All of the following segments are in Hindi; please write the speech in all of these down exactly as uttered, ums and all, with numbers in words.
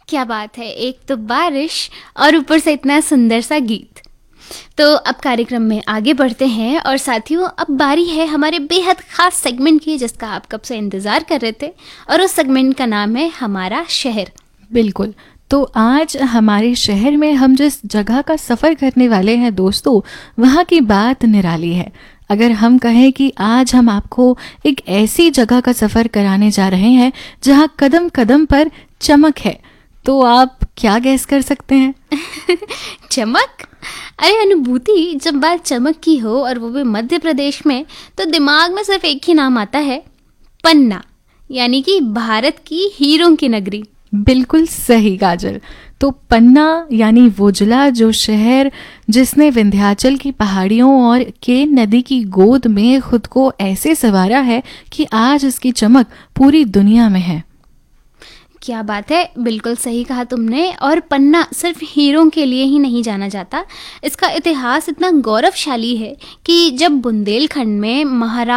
क्या बात है, एक तो बारिश और ऊपर से इतना सुंदर सा गीत। तो अब कार्यक्रम में आगे बढ़ते हैं और साथियों, अब बारी है हमारे बेहद खास सेगमेंट की, जिसका आप कब से इंतज़ार कर रहे थे, और उस सेगमेंट का नाम है हमारा शहर। बिल्कुल। तो आज हमारे शहर में हम जिस जगह का सफ़र करने वाले हैं दोस्तों, वहाँ की बात निराली है। अगर हम कहें कि आज हम आपको एक ऐसी जगह का सफ़र कराने जा रहे हैं जहाँ कदम कदम पर चमक है, तो आप क्या गैस कर सकते हैं? चमक? अरे अनुभूति, जब बात चमक की हो और वो भी मध्य प्रदेश में, तो दिमाग में सिर्फ एक ही नाम आता है, पन्ना, यानी कि भारत की हीरों की नगरी। बिल्कुल सही काजल। तो पन्ना यानी वो जिला, जो शहर जिसने विंध्याचल की पहाड़ियों और केन नदी की गोद में खुद को ऐसे संवारा है कि आज इसकी चमक पूरी दुनिया में है। क्या बात है, बिल्कुल सही कहा तुमने। और पन्ना सिर्फ हीरों के लिए ही नहीं जाना जाता, इसका इतिहास इतना गौरवशाली है कि जब बुंदेलखंड में महारा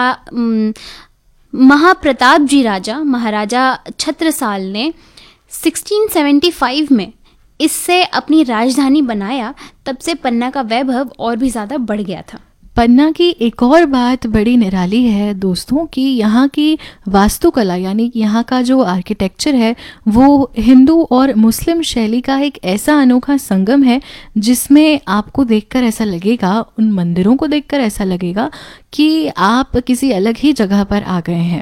महाप्रताप जी राजा महाराजा छत्रसाल ने सोलह सौ पचहत्तर में इससे अपनी राजधानी बनाया, तब से पन्ना का वैभव और भी ज़्यादा बढ़ गया था। पन्ना की एक और बात बड़ी निराली है दोस्तों कि यहाँ की वास्तुकला, यानी यहाँ का जो आर्किटेक्चर है, वो हिंदू और मुस्लिम शैली का एक ऐसा अनोखा संगम है जिसमें आपको देखकर ऐसा लगेगा, उन मंदिरों को देखकर ऐसा लगेगा कि आप किसी अलग ही जगह पर आ गए हैं।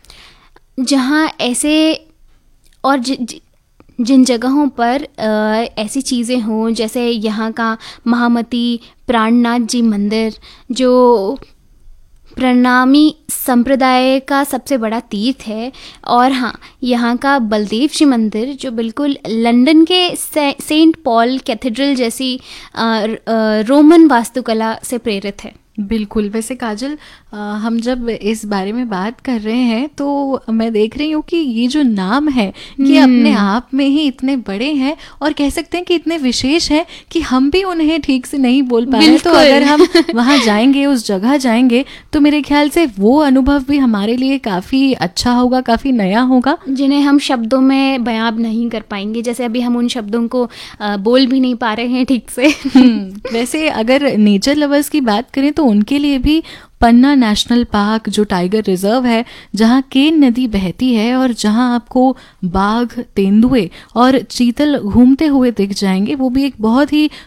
जहाँ ऐसे और ज, ज, जिन जगहों पर आ, ऐसी चीज़ें हों, जैसे यहाँ का महामती प्राणनाथ जी मंदिर, जो प्रणामी संप्रदाय का सबसे बड़ा तीर्थ है, और हाँ, यहाँ का बलदेव जी मंदिर, जो बिल्कुल लंदन के से, सेंट पॉल कैथेड्रल जैसी आ, आ, रोमन वास्तुकला से प्रेरित है। बिल्कुल। वैसे काजल, आ, हम जब इस बारे में बात कर रहे हैं तो मैं देख रही हूँ कि ये जो नाम है ये अपने आप में ही इतने बड़े हैं और कह सकते हैं कि इतने विशेष हैं कि हम भी उन्हें ठीक से नहीं बोल पा रहे। तो अगर हम वहाँ जाएंगे, उस जगह जाएंगे, तो मेरे ख्याल से वो अनुभव भी हमारे लिए काफ़ी अच्छा होगा, काफ़ी नया होगा, जिन्हें हम शब्दों में बयां नहीं कर पाएंगे। जैसे अभी हम उन शब्दों को बोल भी नहीं पा रहे हैं ठीक से। वैसे अगर नेचर लवर्स की बात करें तो उनके लिए भी पन्ना नेशनल पार्क, जो टाइगर रिजर्व है, जहाँ केन नदी बहती है और जहाँ आपको बाघ, तेंदुए और चीतल घूमते हुए दिख जाएंगे, वो भी एक बहुत ही